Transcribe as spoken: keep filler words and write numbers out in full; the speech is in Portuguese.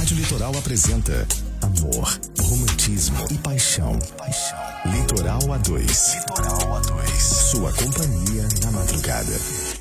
Rádio Litoral apresenta amor, romantismo e paixão. Paixão. Litoral A dois. Litoral A dois. Sua companhia na madrugada.